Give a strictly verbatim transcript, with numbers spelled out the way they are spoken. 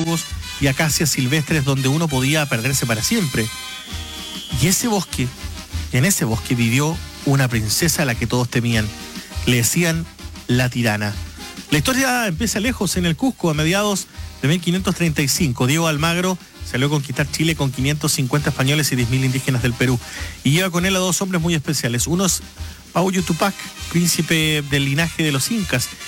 bejucos y acacias silvestres donde uno podía perderse para siempre. Y ese bosque, en ese bosque vivió una princesa a la que todos temían. Le decían la tirana. La historia empieza lejos, en el Cusco, a mediados de mil quinientos treinta y cinco. Diego Almagro salió a conquistar Chile con quinientos cincuenta españoles y diez mil indígenas del Perú. Y lleva con él a dos hombres muy especiales. Uno es Paullo Tupac, príncipe del linaje de los incas,